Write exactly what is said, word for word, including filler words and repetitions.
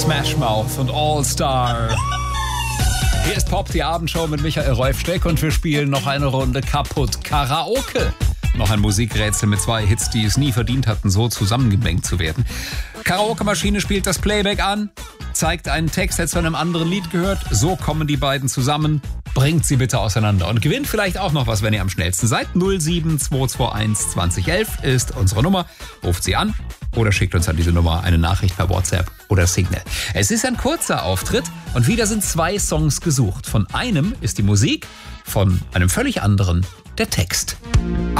Smash Mouth und All Star. Hier ist Pop, die Abendshow mit Michael Rolf-Steck und wir spielen noch eine Runde kaputt Karaoke. Noch ein Musikrätsel mit zwei Hits, die es nie verdient hatten, so zusammengemengt zu werden. Karaoke-Maschine spielt das Playback an, zeigt einen Text, der zu einem anderen Lied gehört. So kommen die beiden zusammen. Bringt sie bitte auseinander und gewinnt vielleicht auch noch was, wenn ihr am schnellsten seid. null sieben zwei zwei eins zwanzig elf ist unsere Nummer. Ruft sie an oder schickt uns an diese Nummer eine Nachricht per WhatsApp oder Signal. Es ist ein kurzer Auftritt und wieder sind zwei Songs gesucht. Von einem ist die Musik, von einem völlig anderen der Text.